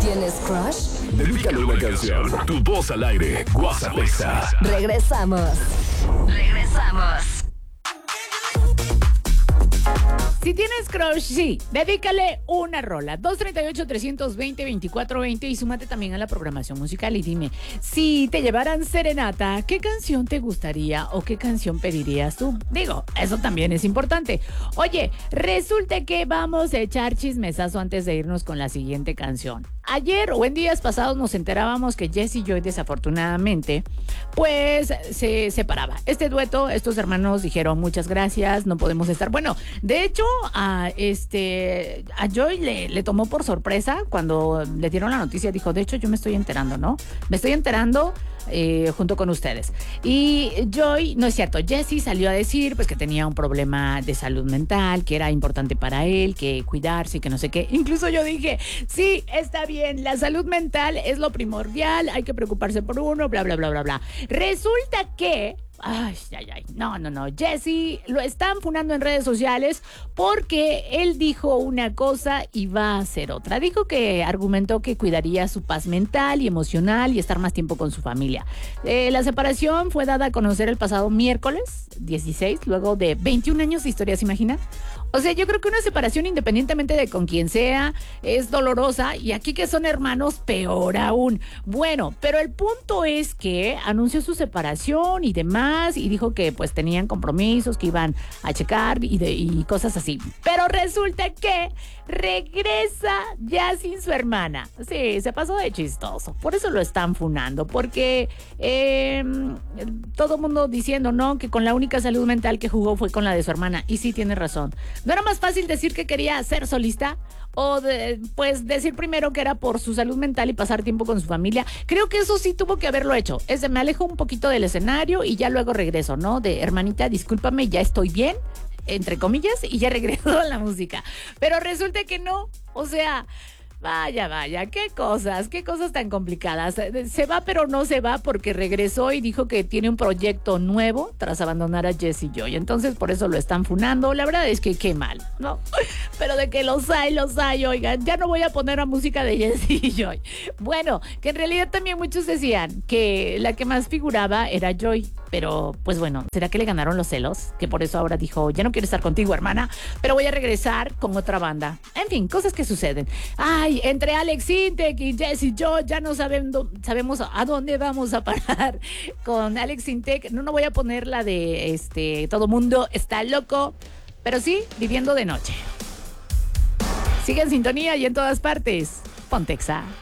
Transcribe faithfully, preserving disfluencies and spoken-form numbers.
¿Tienes crush? Dedícale una canción. Tu voz al aire. WhatsApp Exa. Regresamos. Regresamos. Si tienes crush, sí, dedícale una rola. dos treinta y ocho, trescientos veinte, veinticuatro veinte y súmate también a la programación musical y dime, si te llevaran serenata, ¿qué canción te gustaría o qué canción pedirías tú? Digo, eso también es importante. Oye, resulta que vamos a echar chismesazo antes de irnos con la siguiente canción. Ayer o en días pasados nos enterábamos que Jessie Joy desafortunadamente pues se separaba. Este dueto, estos hermanos dijeron muchas gracias, no podemos estar. Bueno, de hecho a este a Joy le, le tomó por sorpresa cuando le dieron la noticia. Dijo, de hecho yo me estoy enterando, ¿no? Me estoy enterando eh, junto con ustedes. Y Joy, no es cierto, Jessie salió a decir pues que tenía un problema de salud mental, que era importante para él, que cuidarse y que no sé qué. Incluso yo dije, sí, está bien. La salud mental es lo primordial, hay que preocuparse por uno, bla, bla, bla, bla, bla. Resulta que... Ay, ay, ay, no, no, no. Jessie lo están funando en redes sociales porque él dijo una cosa y va a hacer otra. Dijo que argumentó que cuidaría su paz mental y emocional y estar más tiempo con su familia. Eh, la separación fue dada a conocer el pasado miércoles dieciséis, luego de veintiún años de historia, ¿se imaginan? O sea, yo creo que una separación, independientemente de con quién sea, es dolorosa, y aquí que son hermanos, peor aún. Bueno, pero el punto es que anunció su separación y demás, y dijo que pues tenían compromisos que iban a checar y, de, y cosas así. Pero resulta que regresa ya sin su hermana. Sí, se pasó de chistoso. Por eso lo están funando, porque eh, todo el mundo diciendo, no, que con la única salud mental que jugó fue con la de su hermana. Y sí, tiene razón. ¿No era más fácil decir que quería ser solista? O de, pues decir primero que era por su salud mental y pasar tiempo con su familia. Creo que eso sí tuvo que haberlo hecho. Es de, me alejo un poquito del escenario y ya luego regreso, ¿no? De, hermanita, discúlpame, ya estoy bien, entre comillas, y ya regreso a la música. Pero resulta que no. O sea... Vaya, vaya, qué cosas, qué cosas tan complicadas. Se va pero no se va porque regresó y dijo que tiene un proyecto nuevo tras abandonar a Jessie Joy. Entonces por eso lo están funando. La verdad es que qué mal, ¿no? Pero de que los hay, los hay, oigan. Ya no voy a poner la música de Jessie Joy. Bueno, que en realidad también muchos decían que la que más figuraba era Joy. Pero pues bueno, ¿será que le ganaron los celos? Que por eso ahora dijo, ya no quiero estar contigo, hermana, pero voy a regresar con otra banda. En fin, cosas que suceden. Ay, entre Alex Intec y Jessie Joy ya no saben, sabemos a dónde vamos a parar con Alex Intec. No, no voy a poner la de este todo mundo está loco, pero sí viviendo de noche. Sigue en sintonía y en todas partes. Ponte Exa.